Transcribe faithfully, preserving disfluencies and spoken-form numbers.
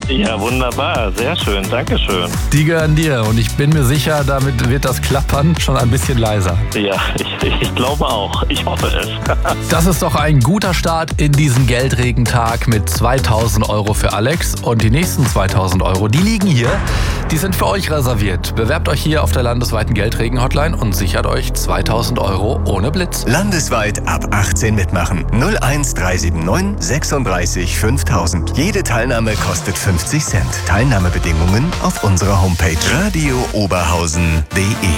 Ja, wunderbar. Sehr schön. Dankeschön. Die gehören dir und ich bin mir sicher, damit wird das Klappern schon ein bisschen leiser. Ja, ich, ich glaube auch. Ich hoffe es. Das ist doch ein guter Start in diesen Geldregentag mit zweitausend Euro für Alex. Und die nächsten zweitausend Euro, die liegen hier. Die sind für euch reserviert. Bewerbt euch hier auf der landesweiten Geldregen-Hotline und sichert euch zweitausend Euro ohne Blitz. Landesweit ab achtzehn mitmachen. null eins drei sieben neun sechsunddreißig fünftausend. Jede Teilnahme kostet fünfzig Cent. Teilnahmebedingungen auf unserer Homepage radio oberhausen punkt de.